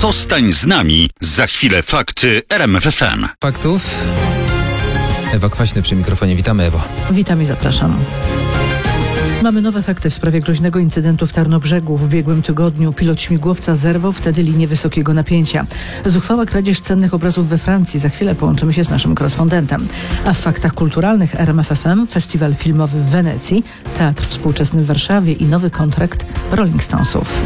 Zostań z nami. Za chwilę fakty RMF FM. Faktów. Ewa Kwaśny przy mikrofonie. Witamy, Ewo. Witam i zapraszam. Mamy nowe fakty w sprawie groźnego incydentu w Tarnobrzegu. W ubiegłym tygodniu pilot śmigłowca zerwał wtedy linię wysokiego napięcia. Zuchwała kradzież cennych obrazów we Francji. Za chwilę połączymy się z naszym korespondentem. A w faktach kulturalnych RMF FM festiwal filmowy w Wenecji, teatr współczesny w Warszawie i nowy kontrakt Rolling Stonesów.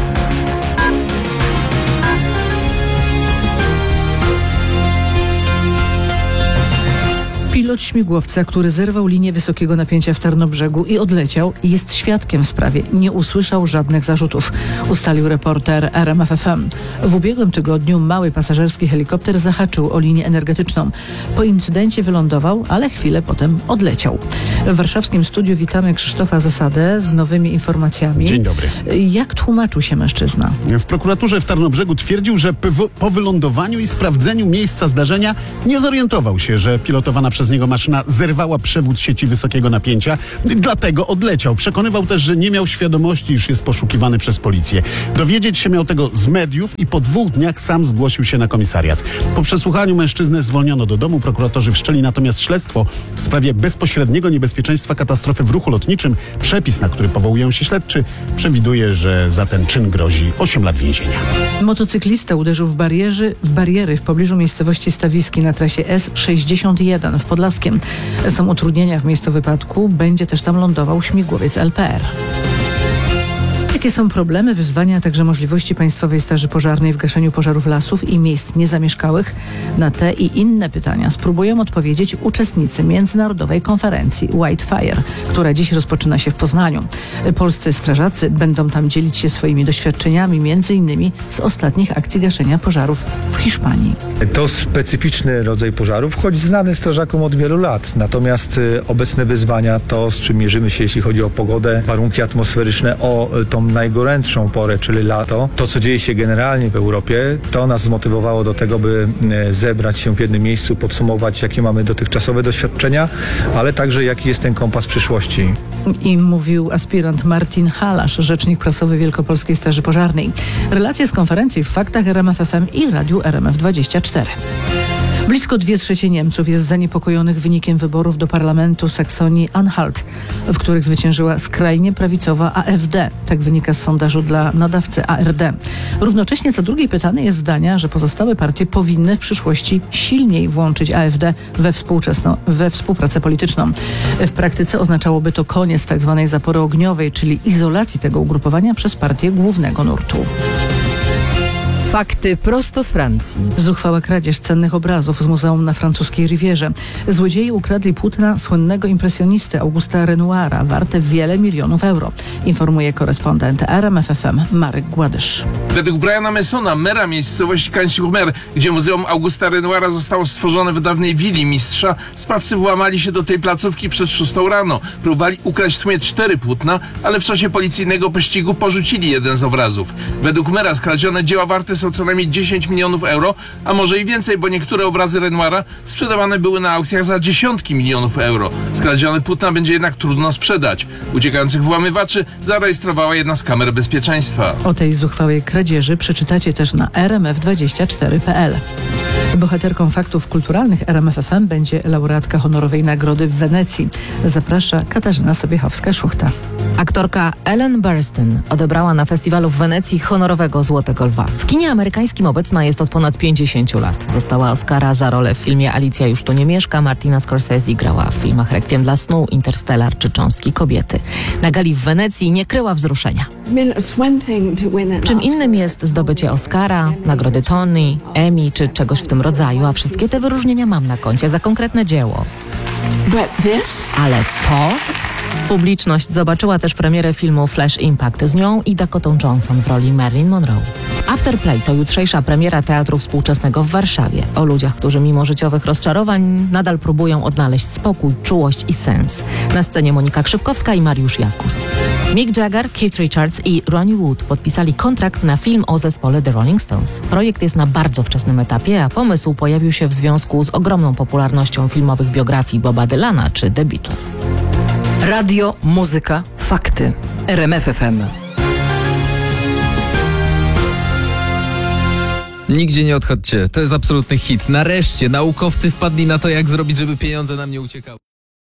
Pilot śmigłowca, który zerwał linię wysokiego napięcia w Tarnobrzegu i odleciał, jest świadkiem w sprawie. Nie usłyszał żadnych zarzutów, ustalił reporter RMF FM. W ubiegłym tygodniu mały pasażerski helikopter zahaczył o linię energetyczną. Po incydencie wylądował, ale chwilę potem odleciał. W warszawskim studiu witamy Krzysztofa Zasadę z nowymi informacjami. Dzień dobry. Jak tłumaczył się mężczyzna? W prokuraturze w Tarnobrzegu twierdził, że po wylądowaniu i sprawdzeniu miejsca zdarzenia nie zorientował się, że pilotowana przez niego maszyna zerwała przewód sieci wysokiego napięcia, dlatego odleciał. Przekonywał też, że nie miał świadomości, iż jest poszukiwany przez policję. Dowiedzieć się miał tego z mediów i po 2 dniach sam zgłosił się na komisariat. Po przesłuchaniu mężczyznę zwolniono do domu. Prokuratorzy wszczęli natomiast śledztwo w sprawie bezpośredniego niebezpieczeństwa katastrofy w ruchu lotniczym. Przepis, na który powołują się śledczy, przewiduje, że za ten czyn grozi 8 lat więzienia. Motocyklista uderzył w bariery w pobliżu miejscowości Stawiski na trasie S61 w Podlaskiem. Są utrudnienia w miejscu wypadku. Będzie też tam lądował śmigłowiec LPR. Jakie są problemy, wyzwania, a także możliwości Państwowej Straży Pożarnej w gaszeniu pożarów lasów i miejsc niezamieszkałych? Na te i inne pytania spróbują odpowiedzieć uczestnicy międzynarodowej konferencji Whitefire, która dziś rozpoczyna się w Poznaniu. Polscy strażacy będą tam dzielić się swoimi doświadczeniami, między innymi z ostatnich akcji gaszenia pożarów w Hiszpanii. To specyficzny rodzaj pożarów, choć znany strażakom od wielu lat. Natomiast obecne wyzwania, to z czym mierzymy się, jeśli chodzi o pogodę, warunki atmosferyczne, o tą najgorętszą porę, czyli lato. To, co dzieje się generalnie w Europie, to nas zmotywowało do tego, by zebrać się w jednym miejscu, podsumować, jakie mamy dotychczasowe doświadczenia, ale także jaki jest ten kompas przyszłości. I mówił aspirant Martin Halasz, rzecznik prasowy Wielkopolskiej Straży Pożarnej. Relacje z konferencji w faktach RMF FM i Radiu RMF24. Blisko 2/3 Niemców jest zaniepokojonych wynikiem wyborów do parlamentu Saksonii-Anhalt, w których zwyciężyła skrajnie prawicowa AfD. Tak wynika z sondażu dla nadawcy ARD. Równocześnie co drugi pytany jest zdania, że pozostałe partie powinny w przyszłości silniej włączyć AfD we współpracę polityczną. W praktyce oznaczałoby to koniec tzw. zapory ogniowej, czyli izolacji tego ugrupowania przez partię głównego nurtu. Fakty prosto z Francji. Zuchwała kradzież cennych obrazów z muzeum na francuskiej Rivierze. Złodzieje ukradli płótna słynnego impresjonisty Augusta Renoira, warte wiele milionów euro, informuje korespondent RMF FM Marek Gładysz. Według Briana Messona, mera miejscowości Cannes-sur-Mer, gdzie muzeum Augusta Renoira zostało stworzone w dawnej willi mistrza, sprawcy włamali się do tej placówki przed 6 rano. Próbowali ukraść w sumie 4 płótna, ale w czasie policyjnego pościgu porzucili jeden z obrazów. Według mera skradzione dzieła warte są co najmniej 10 milionów euro, a może i więcej, bo niektóre obrazy Renoira sprzedawane były na aukcjach za dziesiątki milionów euro. Skradzione płótna będzie jednak trudno sprzedać. Uciekających włamywaczy zarejestrowała jedna z kamer bezpieczeństwa. O tej zuchwałej kradzieży przeczytacie też na rmf24.pl. Bohaterką faktów kulturalnych RMF FM będzie laureatka honorowej nagrody w Wenecji. Zaprasza Katarzyna Sobiechowska-Szuchta. Aktorka Ellen Burstyn odebrała na festiwalu w Wenecji honorowego Złotego Lwa. W kinie amerykańskim obecna jest od ponad 50 lat. Dostała Oscara za rolę w filmie Alicja już tu nie mieszka. Martina Scorsese grała w filmach Rekwiem dla snu, Interstellar czy Cząstki kobiety. Na gali w Wenecji nie kryła wzruszenia. Czym innym jest zdobycie Oscara, nagrody Tony, Emmy czy czegoś w tym rodzaju, a wszystkie te wyróżnienia mam na koncie za konkretne dzieło. Ale to... Publiczność zobaczyła też premierę filmu Flash Impact z nią i Dakotą Johnson w roli Marilyn Monroe. Afterplay to jutrzejsza premiera Teatru Współczesnego w Warszawie. O ludziach, którzy mimo życiowych rozczarowań nadal próbują odnaleźć spokój, czułość i sens. Na scenie Monika Krzywkowska i Mariusz Jakus. Mick Jagger, Keith Richards i Ronnie Wood podpisali kontrakt na film o zespole The Rolling Stones. Projekt jest na bardzo wczesnym etapie, a pomysł pojawił się w związku z ogromną popularnością filmowych biografii Boba Dylana czy The Beatles. Radio, muzyka, fakty. RMF FM. Nigdzie nie odchodźcie, to jest absolutny hit. Nareszcie naukowcy wpadli na to, jak zrobić, żeby pieniądze nam nie uciekały.